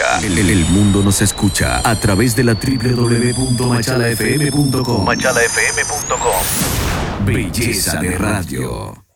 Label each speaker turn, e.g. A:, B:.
A: escucha. El mundo nos escucha a través de la www.machalafm.com. Machalafm.com. Belleza de radio.